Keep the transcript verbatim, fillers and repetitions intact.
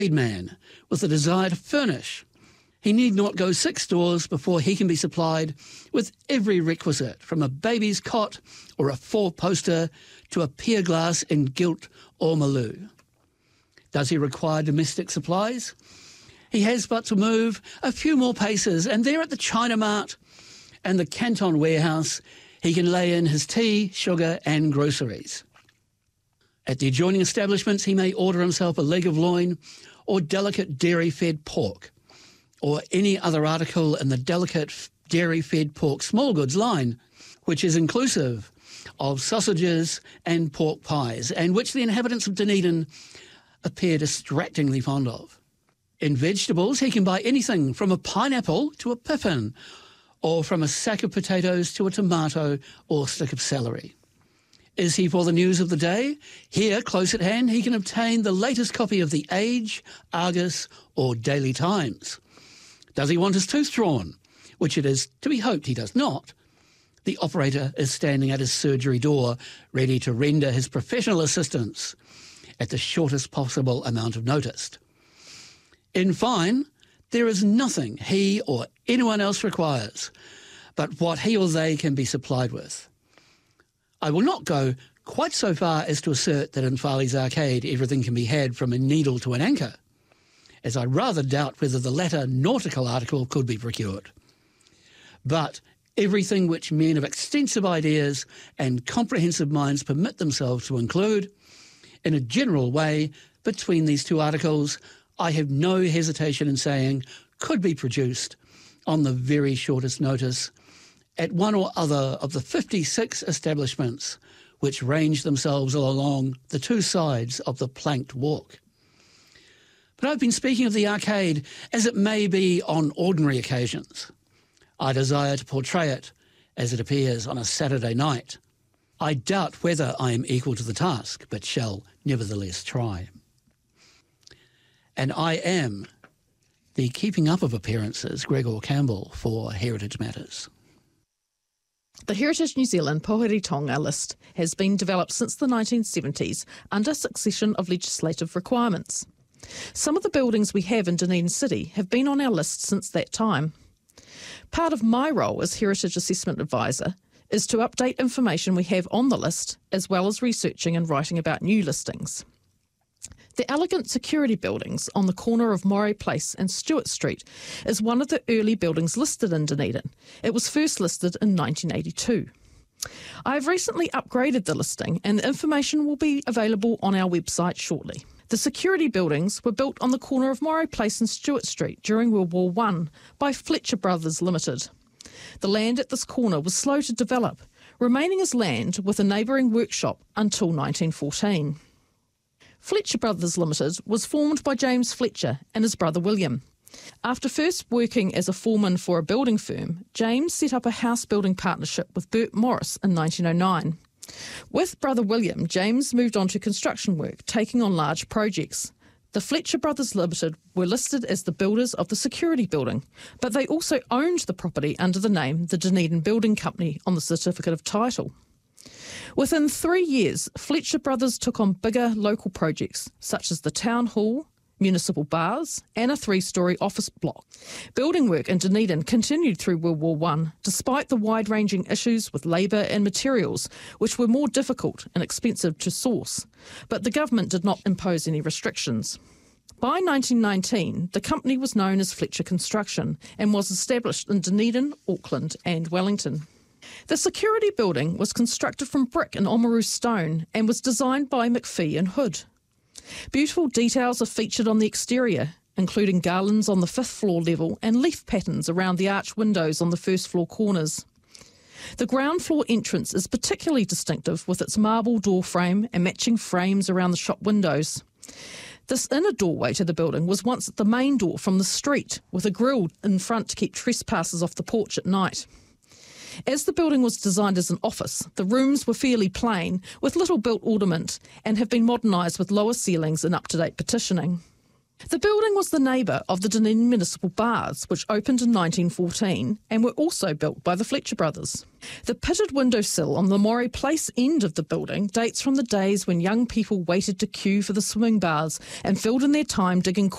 man with a desire to furnish. He need not go six doors before he can be supplied with every requisite, from a baby's cot or a four-poster to a pier glass in gilt or maloo. Does he require domestic supplies? He has but to move a few more paces, and there at the China Mart and the Canton Warehouse, he can lay in his tea, sugar and groceries. At the adjoining establishments, he may order himself a leg of loin or delicate dairy-fed pork, or any other article in the delicate dairy-fed pork small goods line, which is inclusive of sausages and pork pies, and which the inhabitants of Dunedin appear distractingly fond of. In vegetables, he can buy anything from a pineapple to a pippin, or from a sack of potatoes to a tomato or stick of celery. Is he for the news of the day? Here, close at hand, he can obtain the latest copy of The Age, Argus or Daily Times. Does he want his tooth drawn? Which it is to be hoped he does not. The operator is standing at his surgery door, ready to render his professional assistance at the shortest possible amount of notice. In fine, there is nothing he or anyone else requires but what he or they can be supplied with. I will not go quite so far as to assert that in Farley's Arcade everything can be had from a needle to an anchor, as I rather doubt whether the latter nautical article could be procured. But everything which men of extensive ideas and comprehensive minds permit themselves to include, in a general way, between these two articles, I have no hesitation in saying could be produced on the very shortest notice at one or other of the fifty-six establishments which range themselves along the two sides of the planked walk. But I've been speaking of the arcade as it may be on ordinary occasions. I desire to portray it as it appears on a Saturday night. I doubt whether I am equal to the task, but shall nevertheless try. And I am the keeping up of appearances Gregor Campbell for Heritage Matters. The Heritage New Zealand Pohuri list has been developed since the nineteen seventies under succession of legislative requirements. Some of the buildings we have in Dunedin City have been on our list since that time. Part of my role as Heritage Assessment Advisor is to update information we have on the list, as well as researching and writing about new listings. The elegant security buildings on the corner of Moray Place and Stewart Street is one of the early buildings listed in Dunedin. It was first listed in nineteen eighty-two. I have recently upgraded the listing, and the information will be available on our website shortly. The security buildings were built on the corner of Moray Place and Stewart Street during World War One by Fletcher Brothers Limited. The land at this corner was slow to develop, remaining as land with a neighbouring workshop until nineteen fourteen. Fletcher Brothers Limited was formed by James Fletcher and his brother William. After first working as a foreman for a building firm, James set up a house building partnership with Bert Morris in nineteen oh nine. With brother William, James moved on to construction work, taking on large projects. The Fletcher Brothers Limited were listed as the builders of the security building, but they also owned the property under the name the Dunedin Building Company on the certificate of title. Within three years, Fletcher Brothers took on bigger local projects, such as the Town Hall, municipal bars and a three-storey office block. Building work in Dunedin continued through World War One, despite the wide-ranging issues with labour and materials, which were more difficult and expensive to source. But the government did not impose any restrictions. By nineteen nineteen, the company was known as Fletcher Construction and was established in Dunedin, Auckland and Wellington. The security building was constructed from brick and Oamaru stone and was designed by McPhee and Hood. Beautiful details are featured on the exterior, including garlands on the fifth floor level and leaf patterns around the arch windows on the first floor corners. The ground floor entrance is particularly distinctive with its marble door frame and matching frames around the shop windows. This inner doorway to the building was once the main door from the street, with a grille in front to keep trespassers off the porch at night. As the building was designed as an office, the rooms were fairly plain, with little built ornament, and have been modernised with lower ceilings and up-to-date partitioning. The building was the neighbour of the Dunedin Municipal Baths, which opened in nineteen fourteen and were also built by the Fletcher brothers. The pitted windowsill on the Moray Place end of the building dates from the days when young people waited to queue for the swimming baths and filled in their time digging